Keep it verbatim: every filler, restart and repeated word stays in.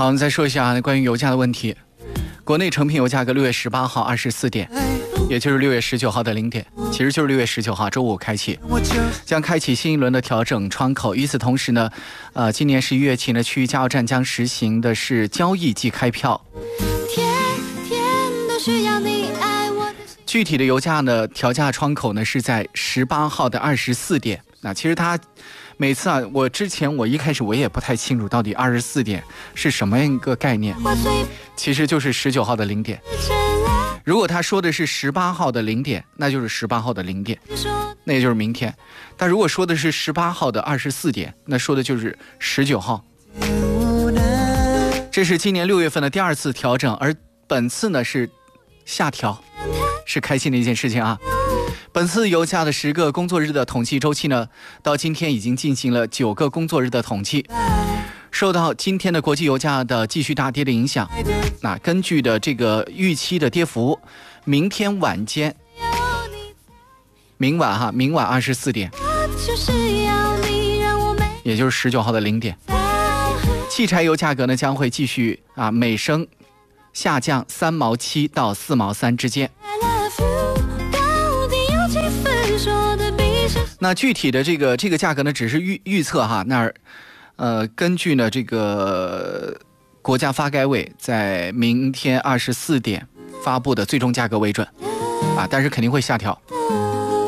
好，我们再说一下关于油价的问题。国内成品油价格六月十八号二十四点，也就是六月十九号的零点，其实就是六月十九号周五开启，将开启新一轮的调整窗口。与此同时呢，呃，今年十一月起呢，区域加油站将实行的是交易即开票。天天都需要你爱我的。具体的油价呢，调价窗口呢是在十八号的二十四点。那其实它每次啊，我之前我一开始我也不太清楚到底二十四点是什么一个概念，其实就是十九号的零点。如果他说的是十八号的零点，那就是十八号的零点，那也就是明天。但如果说的是十八号的二十四点，那说的就是十九号。这是今年六月份的第二次调整，而本次呢是下调，是开心的一件事情啊。本次油价的十个工作日的统计周期呢，到今天已经进行了九个工作日的统计。受到今天的国际油价的继续大跌的影响，那根据的这个预期的跌幅，明天晚间，明晚哈，明晚二十四点，也就是十九号的零点，汽柴油价格呢将会继续啊每升下降三毛七到四毛三之间。那具体的这个这个价格呢，只是预预测哈。那呃，根据呢这个国家发改委在明天二十四点发布的最终价格为准啊，但是肯定会下调。